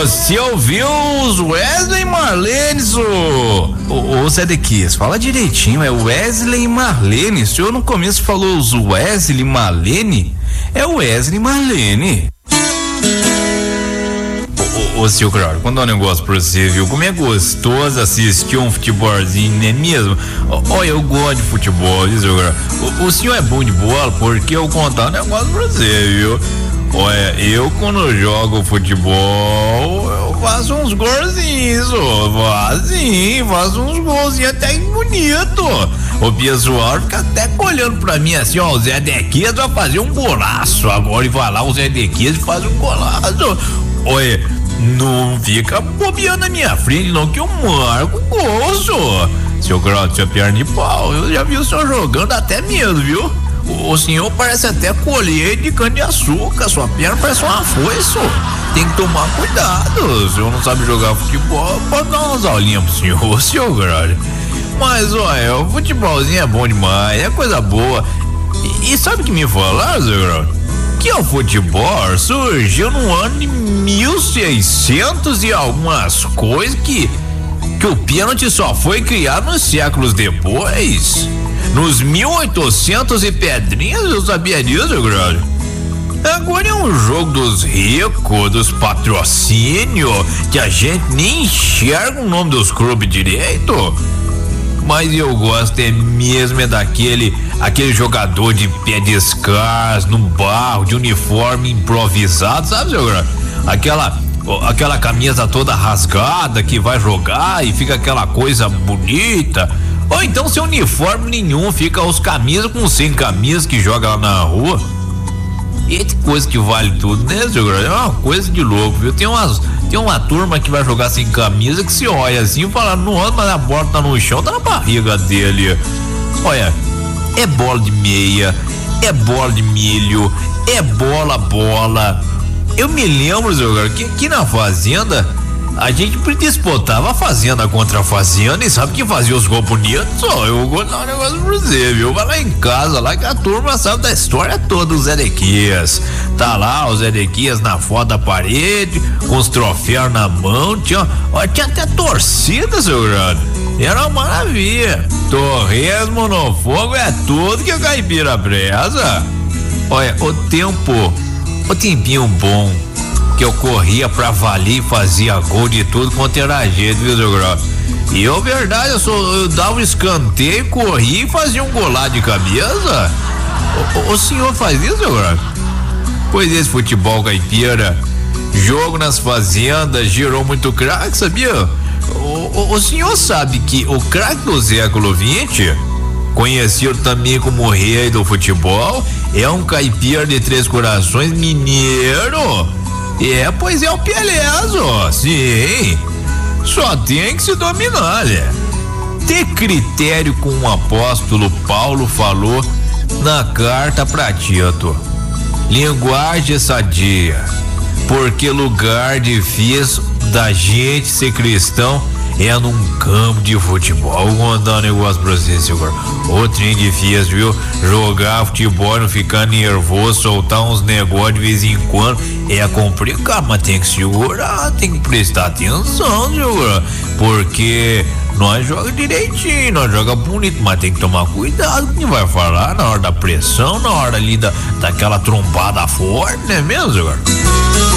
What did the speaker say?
Você ouviu os Wesley e Marlene, ô Zedequias, fala direitinho, é Wesley e Marlene. O senhor no começo falou os Wesley e Marlene? É Wesley e Marlene. Ô seu Claro, quando eu negócio pra você, viu? Como é gostoso assistir um futebolzinho, não é mesmo? Olha, eu gosto de futebol, viu, seu Claro? O senhor é bom de bola, porque eu contar um negócio pra você, viu? Olha, eu quando jogo futebol, eu faço uns golzinhos, faço uns golzinhos até bonito. O pessoal fica até olhando pra mim assim, ó, o Zé Dequias vai fazer um golaço. Agora e vai lá, o Zé Dequias faz um golaço. Olha, não fica bobeando na minha frente não, que eu marco o gol, senhor. Seu Grau, seu perna de pau, eu já vi o senhor jogando até medo, viu? O senhor parece até colher de cana-de-açúcar, sua perna parece uma foice, tem que tomar cuidado. O senhor não sabe jogar futebol, pode dar umas aulinhas pro senhor, seu Grau. Mas olha, o futebolzinho é bom demais, é coisa boa. E sabe o que me falaram, seu Grau? Que o futebol surgiu no ano de 1600 e algumas coisas que o pênalti só foi criado nos séculos depois. Nos 1800 e pedrinhas, eu sabia disso, grande. Agora é um jogo dos ricos, dos patrocínios, que a gente nem enxerga o nome dos clubes direito. Mas eu gosto mesmo daquele jogador de pé descalço, no barro, de uniforme improvisado, sabe, seu grande? Aquela camisa toda rasgada que vai jogar e fica aquela coisa bonita. Ou então sem uniforme nenhum, fica os camisas com 100 camisas que joga lá na rua. E tem coisa que vale tudo, né, seu grande? É uma coisa de louco, viu? Tem uma turma que vai jogar sem camisa que se olha assim e fala, não, mas a bola tá no chão, tá na barriga dele. Olha, é bola de meia, é bola de milho, é bola. Eu me lembro, seu grande, que aqui na fazenda a gente disputava a fazenda contra a fazenda e sabe quem fazia os gols bonitos? Eu vou dar um negócio pra você, viu? Vai lá em casa, lá que a turma sabe da história toda, o Zé Dequias. Tá lá o Zé Dequias na foto da parede, com os troféus na mão, tinha até torcida, seu grande. Era uma maravilha. Torresmo no fogo é tudo que a caipira preza. Olha, o tempinho bom que eu corria pra valer e fazia gol de tudo quanto era jeito, viu, seu Grau? E eu, verdade, eu dava um escanteio, corria e fazia um golado de cabeça. O senhor faz isso, seu Grau? Pois esse futebol caipira, jogo nas fazendas, gerou muito craque, sabia? O senhor sabe que o craque do século XX, conhecido também como o rei do futebol, é um caipira de Três Corações, mineiro. Pois é o Pelezo, sim. Só tem que se dominar, né? Ter critério, com o apóstolo Paulo falou na carta pra Tito. Linguagem sadia, porque lugar difícil da gente ser cristão é num campo de futebol. Vou mandar um negócio pra você, senhor. O trem difícil, viu? Jogar futebol, não ficar nervoso, soltar uns negócios de vez em quando é complicado, mas tem que segurar, tem que prestar atenção, senhor. Porque nós joga direitinho, nós joga bonito, mas tem que tomar cuidado com o que vai falar na hora da pressão, na hora ali daquela trombada forte, não é mesmo, senhor?